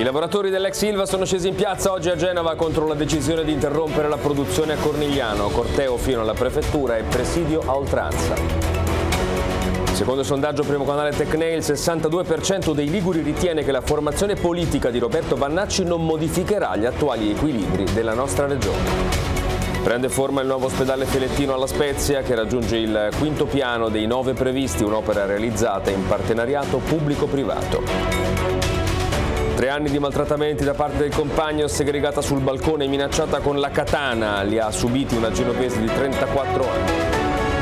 I lavoratori dell'ex Ilva sono scesi in piazza oggi a Genova contro la decisione di interrompere la produzione a Cornigliano, corteo fino alla prefettura e presidio a oltranza. Secondo il sondaggio Primo Canale Tecne, il 62% dei liguri ritiene che la formazione politica di Roberto Vannacci non modificherà gli attuali equilibri della nostra regione. Prende forma il nuovo ospedale Felettino alla Spezia, che raggiunge il quinto piano dei 9 previsti, un'opera realizzata in partenariato pubblico-privato. 3 anni di maltrattamenti da parte del compagno, segregata sul balcone e minacciata con la katana, li ha subiti una genovese di 34 anni.